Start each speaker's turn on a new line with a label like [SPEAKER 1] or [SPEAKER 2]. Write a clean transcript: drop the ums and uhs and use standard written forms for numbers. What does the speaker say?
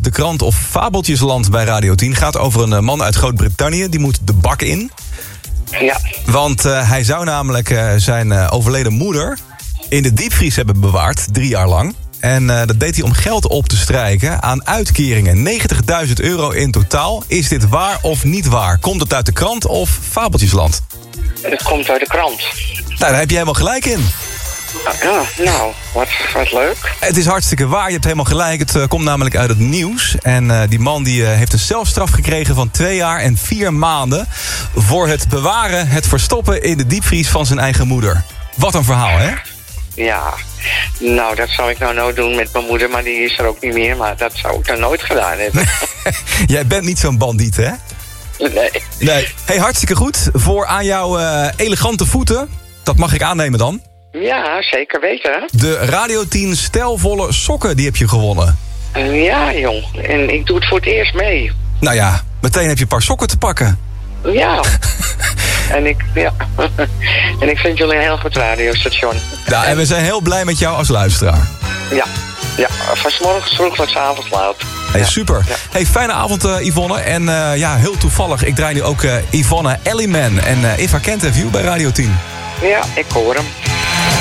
[SPEAKER 1] de krant of Fabeltjesland bij Radio 10. Gaat over een man uit Groot-Brittannië. Die moet de bak in.
[SPEAKER 2] Ja.
[SPEAKER 1] Want hij zou namelijk zijn overleden moeder in de diepvries hebben bewaard, 3 jaar lang. En dat deed hij om geld op te strijken aan uitkeringen. 90.000 euro in totaal. Is dit waar of niet waar? Komt het uit de krant of Fabeltjesland?
[SPEAKER 2] Het komt uit de krant.
[SPEAKER 1] Nou, daar heb je helemaal gelijk in.
[SPEAKER 2] Ja, nou, wat leuk.
[SPEAKER 1] Het is hartstikke waar, je hebt helemaal gelijk. Het komt namelijk uit het nieuws. En die man die heeft een celstraf gekregen van 2 jaar en 4 maanden... voor het bewaren, het verstoppen in de diepvries van zijn eigen moeder. Wat een verhaal, hè?
[SPEAKER 2] Ja, nou, dat zou ik nou nooit doen met mijn moeder, maar die is er ook niet meer. Maar dat zou ik dan nooit gedaan hebben.
[SPEAKER 1] Jij bent niet zo'n bandiet, hè? Nee. Hey, hartstikke goed. Voor aan jouw elegante voeten. Dat mag ik aannemen dan.
[SPEAKER 2] Ja, zeker weten.
[SPEAKER 1] De Radio 10 stijlvolle sokken, die heb je gewonnen.
[SPEAKER 2] Ja, jong. En ik doe het voor het eerst mee.
[SPEAKER 1] Nou ja, meteen heb je een paar sokken te pakken.
[SPEAKER 2] Ja. En ik vind jullie een heel goed radiostation.
[SPEAKER 1] Ja, en we zijn heel blij met jou als luisteraar.
[SPEAKER 2] Ja, van 's morgens vroeg tot 's avonds laat.
[SPEAKER 1] Hey,
[SPEAKER 2] ja.
[SPEAKER 1] super. Ja. Hey, fijne avond Yvonne. En ja, heel toevallig, ik draai nu ook Yvonne Elliman en If I Can't Have You bij Radio 10.
[SPEAKER 2] Ja, ik hoor hem.